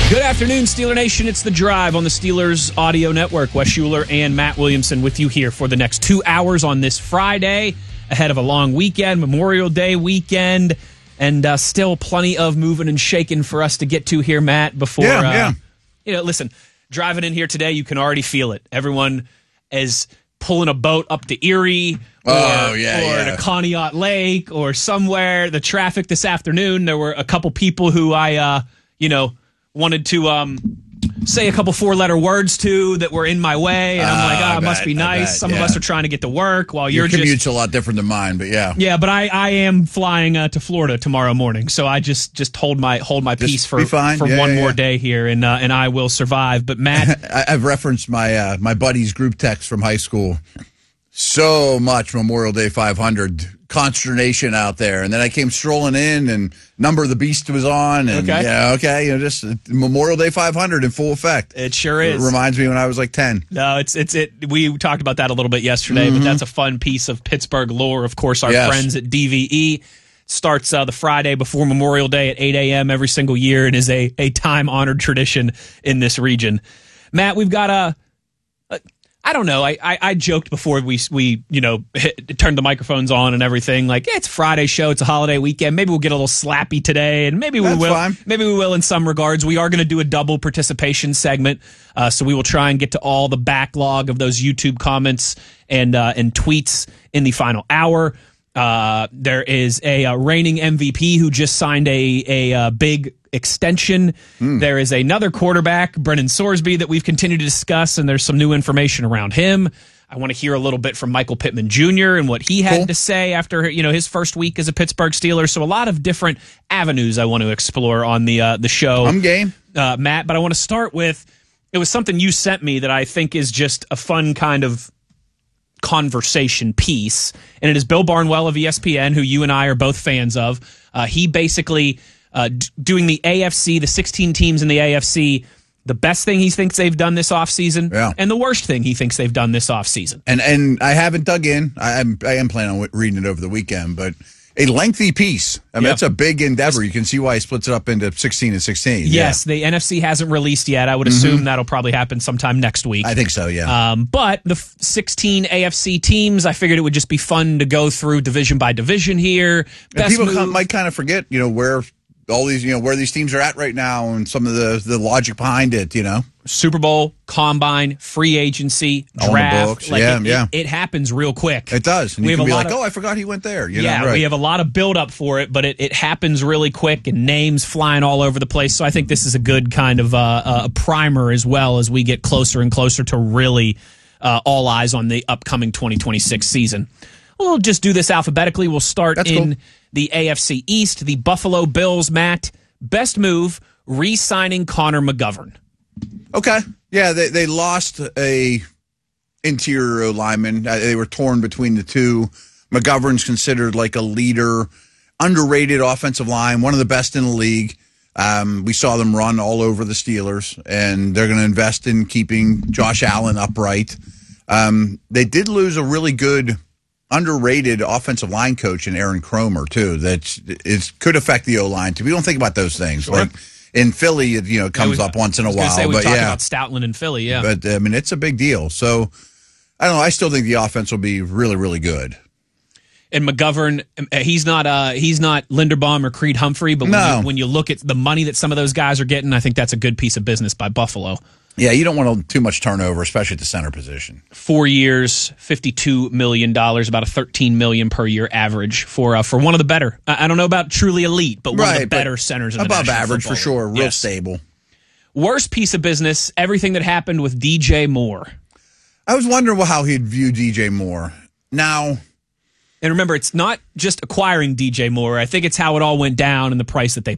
Good afternoon, Steeler Nation. It's The Drive on the Steelers Audio Network. Wes Schuler and Matt Williamson with you here for the next 2 hours on this Friday, ahead of a long weekend, Memorial Day weekend, and still plenty of moving and shaking for us to get to here, Matt, before... listen, driving in here today, you can already feel it. Everyone is pulling a boat up to Erie or to Conneaut Lake or somewhere. The traffic this afternoon, there were a couple people who I wanted to say a couple four-letter words to that were in my way, and I'm like, it must be nice. Some of us are trying to get to work while your commute's a lot different than mine, but yeah. Yeah, but I am flying to Florida tomorrow morning, so I just hold my peace for one more day here, and I will survive. But Matt, I've referenced my buddy's group text from high school. So much Memorial Day 500 consternation out there, and then I came strolling in, and Number of the Beast was on, and just Memorial Day 500 in full effect. It sure is. It reminds me when I was like 10. No, it's we talked about that a little bit yesterday, but that's a fun piece of Pittsburgh lore. Of course, our friends at DVE starts the Friday before Memorial Day at 8 a.m. every single year, and is a time-honored tradition in this region. Matt, we've got I don't know. I joked before we turned the microphones on and everything. Like, it's a Friday show. It's a holiday weekend. Maybe we'll get a little slappy today, and maybe we will. Fine. Maybe we will in some regards. We are going to do a double participation segment, so we will try and get to all the backlog of those YouTube comments and tweets in the final hour. There is a reigning MVP who just signed a big extension. There is another quarterback, Brennan Sorsby, that we've continued to discuss, and there's some new information around him. I want to hear a little bit from Michael Pittman Jr. and what he had to say after his first week as a Pittsburgh Steeler. So a lot of different avenues I want to explore on the show. I'm game, Matt. But I want to start with, it was something you sent me that I think is just a fun kind of conversation piece, and it is Bill Barnwell of ESPN, who you and I are both fans of. He basically doing the AFC, the 16 teams in the AFC, the best thing he thinks they've done this offseason, and the worst thing he thinks they've done this offseason. And I haven't dug in. I am planning on reading it over the weekend, but a lengthy piece. I mean, that's a big endeavor. You can see why he splits it up into 16 and 16. Yes, the NFC hasn't released yet. I would assume that'll probably happen sometime next week. I think so, yeah. But the 16 AFC teams, I figured it would just be fun to go through division by division here. People might kind of forget, where all these, where these teams are at right now, and some of the logic behind it, Super Bowl, Combine, free agency, draft. It happens real quick. It does. And you can be like, I forgot he went there. We have a lot of build-up for it, but it happens really quick, and names flying all over the place. So I think this is a good kind of a primer as well as we get closer and closer to really all eyes on the upcoming 2026 season. We'll just do this alphabetically. We'll start the AFC East. The Buffalo Bills, Matt, best move, re-signing Connor McGovern. Okay. Yeah, they lost a interior lineman. They were torn between the two. McGovern's considered like a leader, underrated offensive line, one of the best in the league. We saw them run all over the Steelers, and they're going to invest in keeping Josh Allen upright. They did lose a really good, underrated offensive line coach in Aaron Cromer, too. That could affect the O-line, too. We don't think about those things. Sure. Like in Philly, it comes up once in a while. We've talked about Stoutland in Philly, yeah. But, it's a big deal. So, I don't know. I still think the offense will be really, really good. And McGovern, he's not Linderbaum or Creed Humphrey, but when you look at the money that some of those guys are getting, I think that's a good piece of business by Buffalo. Yeah, you don't want too much turnover, especially at the center position. 4 years, $52 million, about a $13 million per year average for one of the better. I don't know about truly elite, but one of the better centers in the above National average Football for sure. League. Real stable. Worst piece of business, everything that happened with DJ Moore. I was wondering how he'd view DJ Moore. Now, and remember, it's not just acquiring DJ Moore. I think it's how it all went down and the price that they